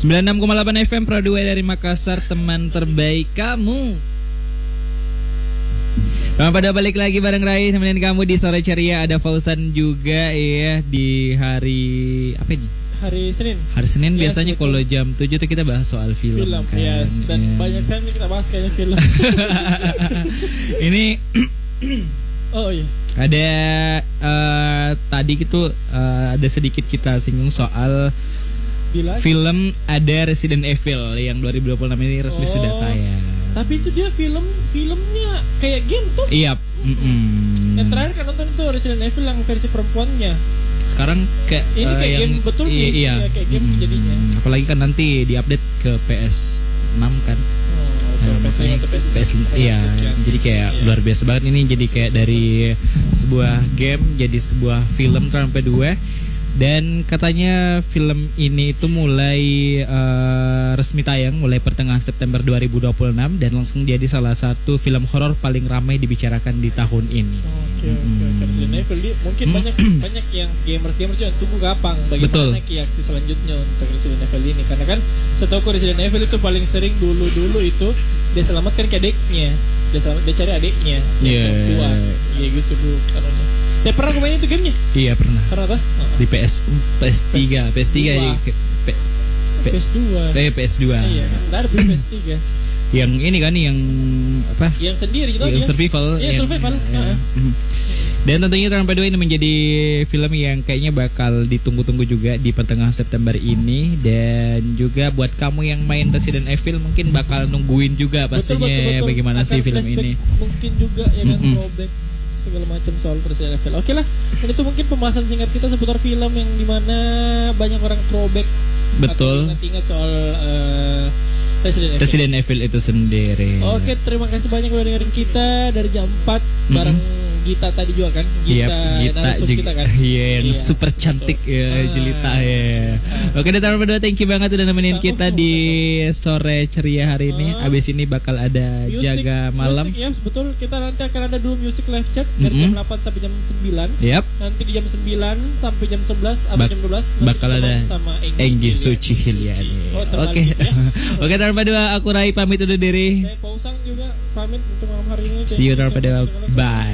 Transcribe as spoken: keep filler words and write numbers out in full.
sembilan puluh enam koma delapan F M Pro dua dari Makassar, teman terbaik kamu. Selamat pada balik lagi bareng Rai, nemenin kamu di sore ceria. Ada Fauzan juga ya di hari apa ini? Hari Senin. Hari Senin Yes, biasanya betul. kalau jam tujuh tuh kita bahas soal film, Film, kan. yes. Dan Ya. banyak sekali kita bahas kayaknya film. Ini Oh iya. ada eh, tadi gitu eh, ada sedikit kita singgung soal Bila. film ada Resident Evil yang dua ribu dua puluh enam ini resmi Oh. sudah tayang. Tapi itu dia film filmnya kayak game tuh. Iya. mm-mm. Yang terakhir kan nonton itu Resident Evil yang versi perempuannya. Sekarang kayak Ini eh, kayak yang, game betul iya, nih. iya. Ya, kayak game Mm-mm. jadinya. Apalagi kan nanti diupdate ke P S enam kan. Oh, Nah, P S lima makanya atau P S P S iya, jadi kayak Iya. luar biasa banget ini, jadi kayak dari sebuah game jadi sebuah film sampai dua. Dan katanya film ini itu mulai uh, resmi tayang mulai pertengahan September dua ribu dua puluh enam dan langsung jadi salah satu film horor paling ramai dibicarakan di tahun ini. Oke oke oke. Resident Evil dia mungkin Hmm. banyak banyak yang gamers gamers yang tunggu kapan Betul. bagaimana reaksi selanjutnya untuk Resident Evil ini, karena kan setahu Resident Evil itu paling sering dulu dulu itu dia selamatkan ke adiknya, dia selamat dia cari adiknya Iya. yang dua, ya gitu bu karena. Tapi pernah gue mainin itu gamenya? Iya pernah. Pernah apa? Di P S P S tiga P S tiga ya, P, P, P S dua. eh, P S dua. Iya, nggak ada beli P S tiga. Yang ini kan yang apa? Yang sendiri gitu. Yang survival. Iya yang- survival. ya. Heeh. Mhm. Dan tentunya Sampai Dua ini menjadi film yang kayaknya bakal ditunggu-tunggu juga di pertengahan September ini. Dan juga buat kamu yang main Resident Evil mungkin bakal nungguin juga pastinya Betul, betul, betul. bagaimana Akan sih film flashback ini. mungkin juga ya kan, Mm-mm. throwback segala macam soal Resident Evil. Oke lah, ini tuh mungkin pembahasan singkat kita seputar film yang dimana banyak orang throwback Betul. atau ingat-ingat soal uh, Resident Evil. Resident Evil itu sendiri. Oke, terima kasih banyak udah dengerin kita dari jam empat bareng Gita tadi juga kan. Iya, Gita, Gita narasum juga. kita kan. Iya, yang Iya, super betul. cantik ya, Ah. jelita ya. Oke, dan teman berdua thank you banget udah nemenin kita di sore ceria hari ini. Ah. Abis ini bakal ada Music- jaga malam. Music, ya, betul. Kita nanti akan ada dua music live chat dari Mm-mm. jam delapan sampai jam sembilan. Yap. Nanti di jam sembilan sampai jam sebelas atau Bak- jam dua belas nanti bakal kita ada main sama Enggi, Enggi Hiliani. Suci Hiliani. Oh, terbalik Oke. gitu ya. Oke, teman berdua aku Rai pamit undur diri. Saya Pausang juga pamit untuk malam hari ini. See you teman berdua. Bye.